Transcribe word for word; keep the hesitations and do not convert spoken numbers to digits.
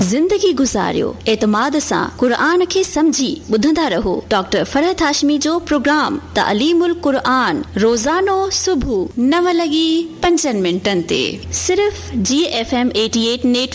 ज़िंदगी गुज़ारियो एतमाद सां क़ुरान खे समझी ॿुधंदा रहो। डॉक्टर फरहत हाशमी जो प्रोग्राम तालीमुल क़ुरान रोज़ानो सुबुह नव लॻी पंजनि मिंटनि ते सिर्फ़ जी एफ एम अठासी नेट